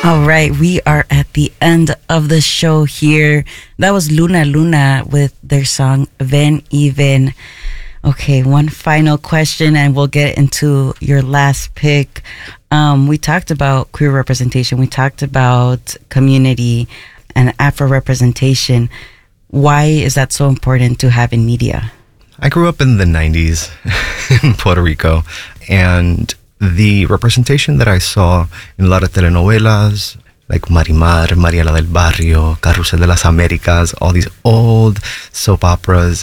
All right, we are at the end of the show here. That was Luna Luna with their song Ven y Ven. Okay, one final question and we'll get into your last pick. We talked about queer representation. We talked about community and Afro representation. Why is that so important to have in media? I grew up in the 90s in Puerto Rico, and the representation that I saw in a lot of telenovelas, like Marimar, Mariela del Barrio, Carrusel de las Américas, all these old soap operas,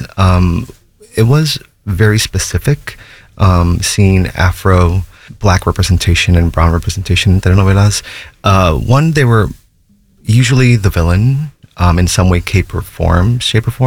it was very specific, seeing Afro, Black representation and brown representation in telenovelas. One, they were usually the villain, in some way, shape or form,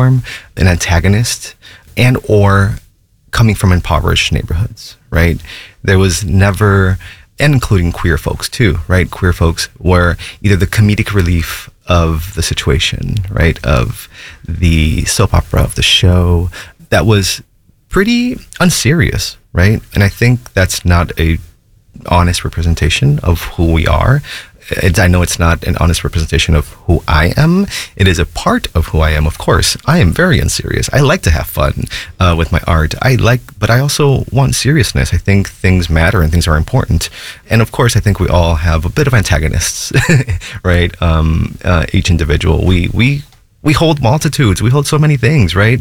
an antagonist, and or coming from impoverished neighborhoods, right? There was never, and including queer folks too, right? Queer folks were either the comedic relief of the situation, right? Of the soap opera, of the show, that was pretty unserious, right? And I think that's not a honest representation of who we are. I know it's not an honest representation of who I am. It is a part of who I am, of course. I am very unserious. I like to have fun with my art. But I also want seriousness. I think things matter and things are important. And of course, I think we all have a bit of antagonists, right? Each individual. We hold multitudes. We hold so many things, right?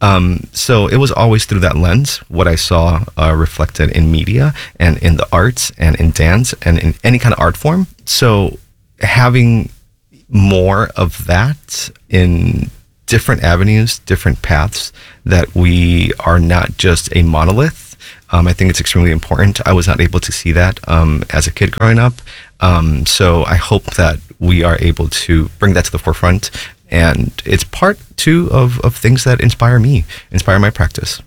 So it was always through that lens, what I saw reflected in media and in the arts and in dance and in any kind of art form. So having more of that in different avenues, different paths, that we are not just a monolith, I think it's extremely important. I was not able to see that as a kid growing up. So I hope that we are able to bring that to the forefront. And it's part, too, of things that inspire me, inspire my practice.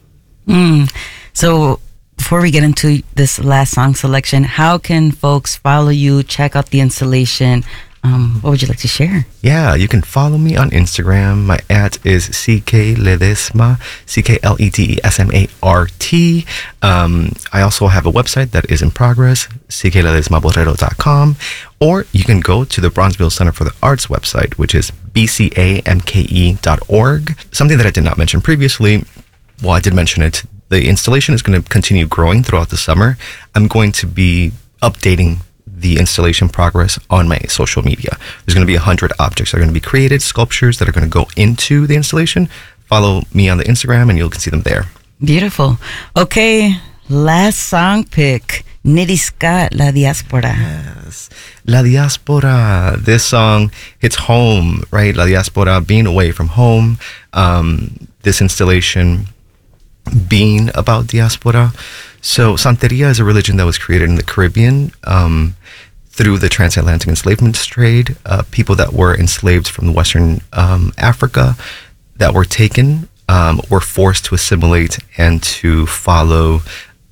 So before we get into this last song selection, how can folks follow you, check out the installation? What would you like to share? Yeah, you can follow me on Instagram. My @ is CK Ledesma, CKLEDESMART. I also have a website that is in progress, ckledesmaborrero.com. Or you can go to the Bronzeville Center for the Arts website, which is bcamke.org. Something that I did not mention previously, well, I did mention it. The installation is going to continue growing throughout the summer. I'm going to be updating the installation progress on my social media. There's going to be 100 objects that are going to be created, sculptures that are going to go into the installation. Follow me on the Instagram and you can see them there. Beautiful. Okay, last song pick. Nitty Scott, La Diaspora. Yes, La Diaspora. This song hits home, right? La Diaspora, being away from home. This installation being about diaspora. So Santeria is a religion that was created in the Caribbean through the transatlantic enslavement trade. People that were enslaved from Western Africa that were taken were forced to assimilate and to follow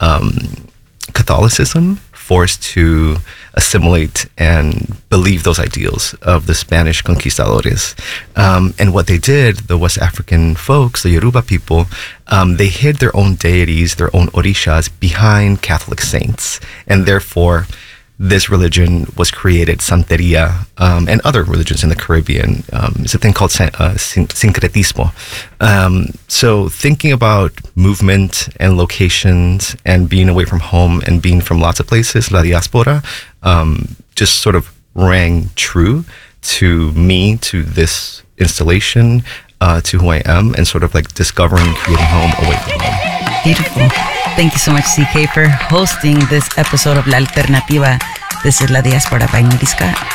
Catholicism, forced to assimilate and believe those ideals of the Spanish conquistadores. And what they did, the West African folks, the Yoruba people, they hid their own deities, their own orishas, behind Catholic saints. And therefore, this religion was created, Santeria, and other religions in the Caribbean. It's a thing called syncretismo. So thinking about movement and locations and being away from home and being from lots of places, La Diaspora, just sort of rang true to me, to this installation, to who I am, and sort of like discovering, creating home away from home. Beautiful. Thank you so much, CK, for hosting this episode of La Alternativa. This is La Diaspora by Nitty Scott.